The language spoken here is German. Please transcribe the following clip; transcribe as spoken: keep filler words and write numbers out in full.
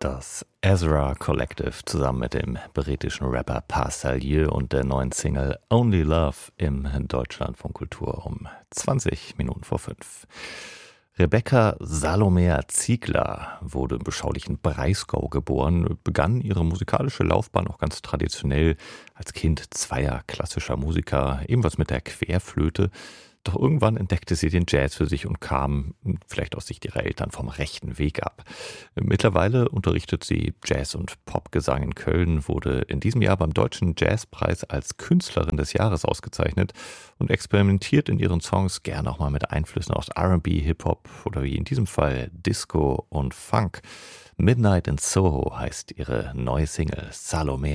Das Ezra Collective zusammen mit dem britischen Rapper Pascal und der neuen Single Only Love im Deutschlandfunk Kultur um zwanzig Minuten vor fünf. Rebecca Salomea Ziegler wurde im beschaulichen Breisgau geboren, begann ihre musikalische Laufbahn auch ganz traditionell als Kind zweier klassischer Musiker, ebenfalls mit der Querflöte. Doch irgendwann entdeckte sie den Jazz für sich und kam, vielleicht aus Sicht ihrer Eltern, vom rechten Weg ab. Mittlerweile unterrichtet sie Jazz- und Popgesang in Köln, wurde in diesem Jahr beim Deutschen Jazzpreis als Künstlerin des Jahres ausgezeichnet und experimentiert in ihren Songs gerne auch mal mit Einflüssen aus R and B, Hip-Hop oder wie in diesem Fall Disco und Funk. Midnight in Soho heißt ihre neue Single Salomea.